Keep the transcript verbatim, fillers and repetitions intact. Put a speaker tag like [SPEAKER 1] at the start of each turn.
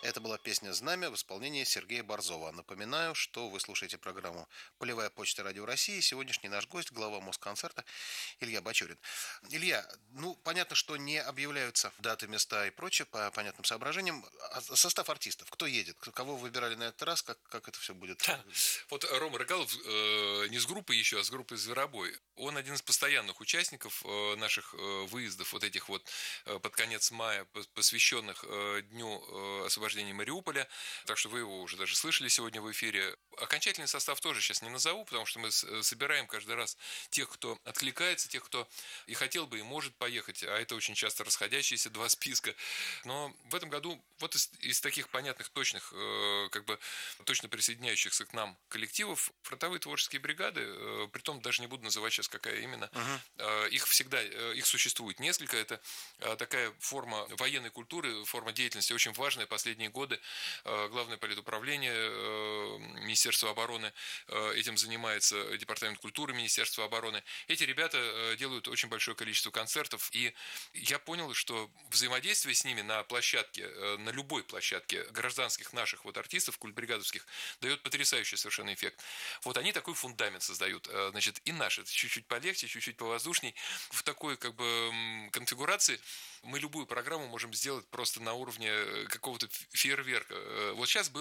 [SPEAKER 1] Это была песня «Знамя» в исполнении Сергея Борзова. Напоминаю, что вы слушаете программу «Полевая почта Радио России». Сегодняшний наш гость — глава Москонцерта Илья Бачурин. Илья, ну, понятно, что не объявляются даты, места и прочее по понятным соображениям. А состав артистов, кто едет? Кого выбирали на этот раз? Как, как это все будет?
[SPEAKER 2] Да. Вот Рома Рогалов э, не с группой еще, а с группой «Зверобой». Он один из постоянных участников э, наших э, выездов, вот этих вот э, под конец мая, посвященных э, Дню э, освобождения Мариуполя. Так что вы его уже даже слышали сегодня в эфире. Окончательный состав тоже сейчас не назову, потому что мы собираем каждый раз тех, кто откликается, тех, кто и хотел бы, и может поехать. А это очень часто расходящиеся два списка. Но в этом году вот из, из таких понятных, точных, э, как бы точно присоединяющихся к нам коллективов, фронтовые творческие бригады, э, притом даже не буду называть сейчас, какая именно,
[SPEAKER 1] Угу.
[SPEAKER 2] э, их всегда, э, их существует несколько. Это э, такая форма военной культуры, форма деятельности очень важная последние годы. Э, Главное политуправление э, Министерства обороны э, этим занимается, Департамент культуры Министерства обороны. Эти ребята э, делают очень большое количество концертов, и я понял, что взаимодействие с ними на площадке, э, на любой площадке гражданских наших вот артистов, культбригадовских, дает потрясающий совершенно эффект. Вот они такой фундамент создают. Значит, и наши чуть-чуть полегче, чуть-чуть повоздушней. В такой как бы конфигурации мы любую программу можем сделать просто на уровне какого-то фейерверка. Вот сейчас был